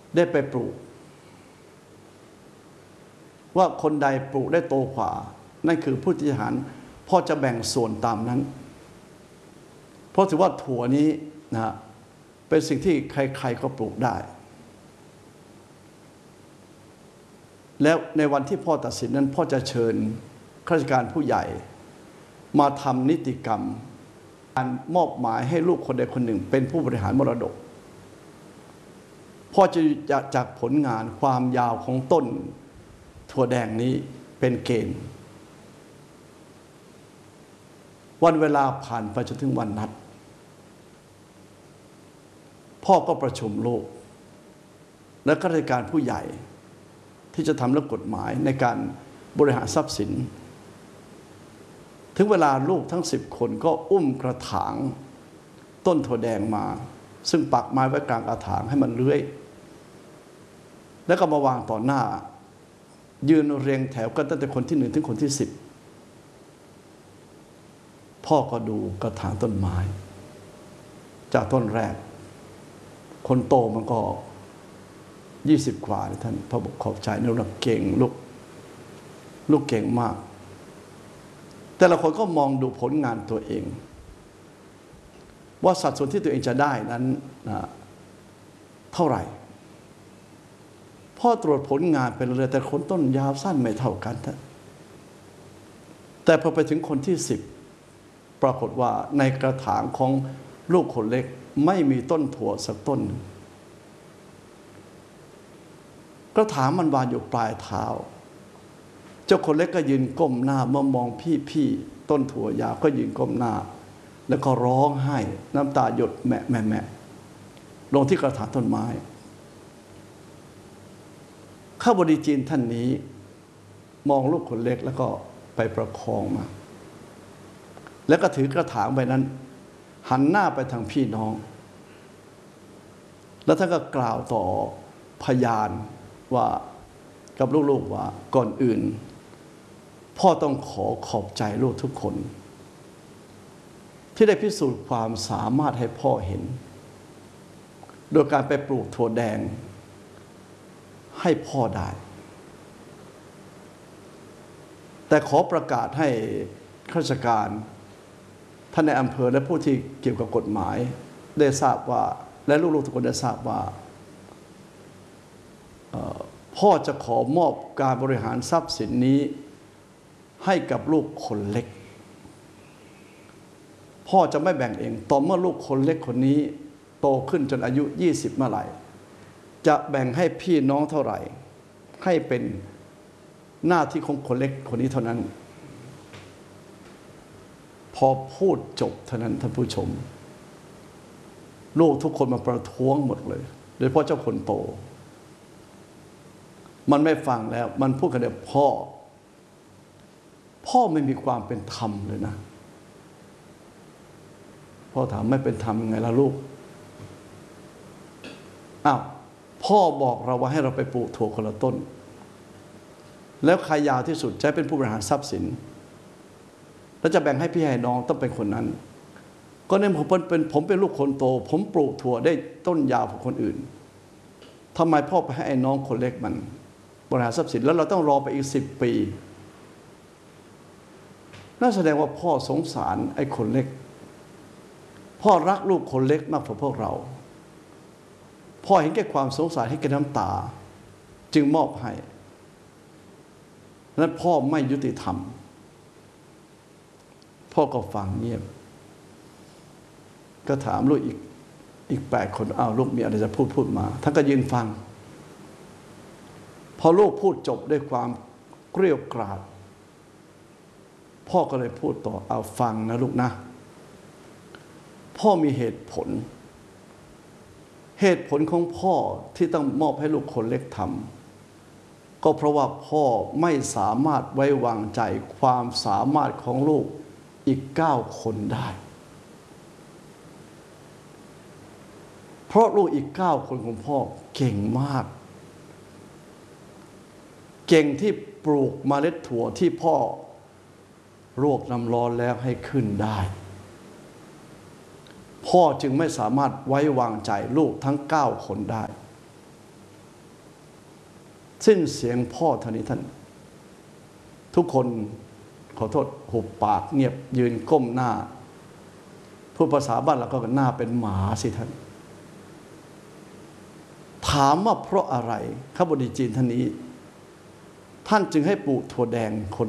ได้ไปปลูกว่าคนใดปลูกได้โตกว่านั่นคือผู้ที่หารพ่อจะแบ่งส่วนตามนั้นเพราะถือว่าถั่วนี้นะเป็นสิ่งที่ใครๆก็ปลูกได้แล้วในวันที่พ่อตัดสินนั้นพ่อจะเชิญข้าราชการผู้ใหญ่มาทำนิติกรรมการมอบหมายให้ลูกคนใดคนหนึ่งเป็นผู้บริหารมรดกพ่อจะจากผลงานความยาวของต้นถั่วแดงนี้เป็นเกณฑ์วันเวลาผ่านไปจนถึงวันนัดพ่อก็ประชุมลูกและข้าราชการผู้ใหญ่ที่จะทำเรื่องกฎหมายในการบริหารทรัพย์สินถึงเวลาลูกทั้ง10 คนก็อุ้มกระถางต้นถั่วแดงมาซึ่งปักไม้ไว้กลางกระถางให้มันเลื้อยแล้วก็มาวางต่อหน้ายืนเรียงแถวกันตั้งแต่คนที่1ถึงคนที่10พ่อก็ดูกระถางต้นไม้จากต้นแรกคนโตมันก็20 กว่าท่านพ่อบอกขอบใจนะลูกเก่งลูกเก่งมากแต่ละคนก็มองดูผลงานตัวเองว่าสัดส่วนที่ตัวเองจะได้นั้นเท่าไหร่พ่อตรวจผลงานเป็นเลยแต่คนต้นยาวสั้นไม่เท่ากันแต่พอไปถึงคนที่10ปรากฏว่าในกระถางของลูกคนเล็กไม่มีต้นถั่วสักต้นกระถางมันวางอยู่ปลายเท้าเจ้าคนเล็กก็ยืนก้มหน้ามามองพี่ต้นถั่วยาวก็ยืนก้มหน้าแล้วก็ร้องไห้น้ำตาหยดแมะลงที่กระถางต้นไม้ข้าบดีจีนท่านนี้มองลูกคนเล็กแล้วก็ไปประคองมาแล้วก็ถือกระถางใบนั้นหันหน้าไปทางพี่น้องแล้วท่านก็กล่าวต่อพยานว่ากับลูกๆว่าก่อนอื่นพ่อต้องขอบใจลูกทุกคนที่ได้พิสูจน์ความสามารถให้พ่อเห็นโดยการไปปลูกถั่วแดงให้พ่อได้แต่ขอประกาศให้ข้าราชการท่านในอำเภอและผู้ที่เกี่ยวกับกฎหมายได้ทราบว่าและลูกๆทุกคนได้ทราบว่าพ่อจะขอมอบการบริหารทรัพย์สินนี้ให้กับลูกคนเล็กพ่อจะไม่แบ่งเองต่อเมื่อลูกคนเล็กคนนี้โตขึ้นจนอายุ20เมื่อไหร่จะแบ่งให้พี่น้องเท่าไหร่ให้เป็นหน้าที่ของคนเล็กคนนี้เท่านั้นพอพูดจบเท่านั้นท่านผู้ชมลูกทุกคนมาประท้วงหมดเลยโดยเฉพาะเจ้าคนโตมันไม่ฟังแล้วมันพูดกันเดี๋ยวพ่อไม่มีความเป็นธรรมเลยนะพ่อถามไม่เป็นธรรมยังไงล่ะลูกอ้าวพ่อบอกเราว่าให้เราไปปลูกถั่วคนละต้นแล้วใครยาวที่สุดจะเป็นผู้บริหารทรัพย์สินแล้วจะแบ่งให้พี่ให้น้องต้องเป็นคนนั้นก็ในผมเป็นลูกคนโตผมปลูกถั่วได้ต้นยาวกว่าคนอื่นทำไมพ่อไปให้ไอ้น้องคนเล็กมันบริหารทรัพย์สินแล้วเราต้องรอไปอีก10 ปีน่าแสดงว่าพ่อสงสารไอ้คนเล็กพ่อรักลูกคนเล็กมากกว่าพวกเราพ่อเห็นแก่ความสงสารให้แก่น้ำตาจึงมอบให้นั้นพ่อไม่ยุติธรรมพ่อก็ฟังเงียบก็ถามลูกอีก8 คนอ้าวลูกมีอะไรจะพูดมาท่านก็ยืนฟังพอลูกพูดจบด้วยความเกรี้ยวกราดพ่อก็เลยพูดต่อเอาฟังนะลูกนะพ่อมีเหตุผลของพ่อที่ต้องมอบให้ลูกคนเล็กทำก็เพราะว่าพ่อไม่สามารถไว้วางใจความสามารถของลูกอีก9 คนได้เพราะลูกอีก9 คนของพ่อเก่งมากเก่งที่ปลูกเมล็ดถั่วที่พ่อลวกน้ำร้อนแล้วให้ขึ้นได้พ่อจึงไม่สามารถไว้วางใจลูกทั้ง9 คนได้สิ้นเสียงพ่อเท่านี้ท่านทุกคนขอโทษหุบปากเงียบยืนก้มหน้าพูดภาษาบ้านเราก็หน้าเป็นหมาสิท่านถามว่าเพราะอะไรข้าบดีจีนท่านนี้ท่านจึงให้ปลูกถั่วแดงคน